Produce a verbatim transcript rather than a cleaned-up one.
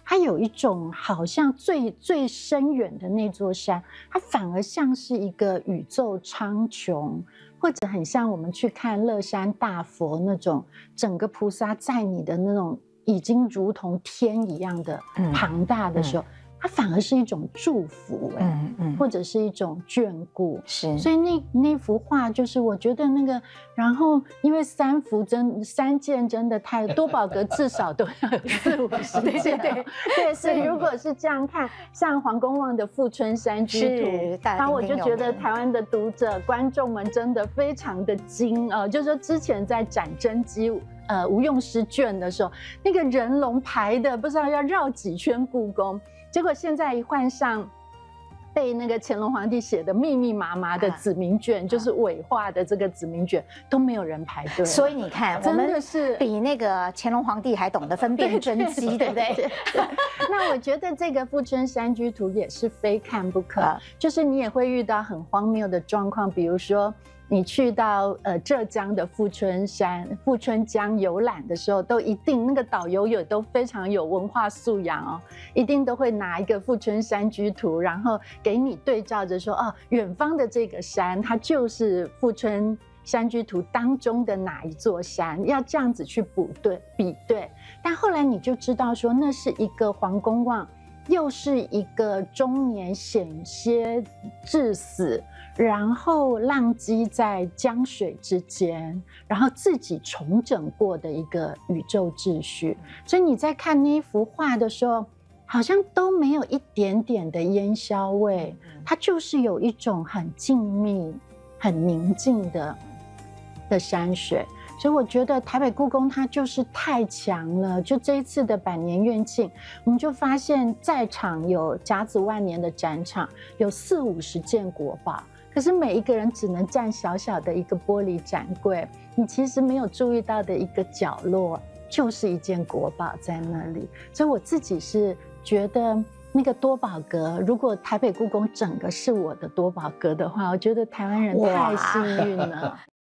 它有一种好像最最深远的那座山，它反而像是一个宇宙苍穹，或者很像我们去看乐山大佛那种整个菩萨在你的那种已经如同天一样的庞大的时候。嗯嗯它反而是一种祝福、欸，嗯嗯，或者是一种眷顾，是。所以那那幅画就是我觉得那个，然后因为三幅真三件真的太多，宝格至少都要有四五十件，对对对。所以如果是这样看，像黄公望的《富春山居图》，然后我就觉得台湾的读者观众们真的非常的精啊、呃，就是说之前在展真迹。呃，无用诗卷的时候，那个人龙排的不知道要绕几圈故宫，结果现在一换上被那个乾隆皇帝写的密密麻麻的子民卷，啊、就是伪画的这个子民卷，都没有人排队。 所以你看，我们是比那个乾隆皇帝还懂得分辨真迹，对不对？对对那我觉得这个《富春山居图》也是非看不可，啊、就是你也会遇到很荒谬的状况，比如说。你去到呃浙江的富春山、富春江游览的时候，都一定那个导游也都非常有文化素养哦，一定都会拿一个富春山居图，然后给你对照着说，哦，远方的这个山，它就是富春山居图当中的哪一座山，要这样子去补对比对。但后来你就知道说，那是一个黄公望，又是一个中年险些致死。然后浪迹在江水之间，然后自己重整过的一个宇宙秩序，所以你在看那一幅画的时候，好像都没有一点点的烟硝味，它就是有一种很静谧、很宁静的的山水。所以我觉得台北故宫它就是太强了，就这一次的百年院庆，我们就发现在场有甲子万年的展场，有四五十件国宝。可是每一个人只能占小小的一个玻璃展柜，你其实没有注意到的一个角落，就是一件国宝在那里。所以我自己是觉得，那个多宝阁，如果台北故宫整个是我的多宝阁的话，我觉得台湾人太幸运了。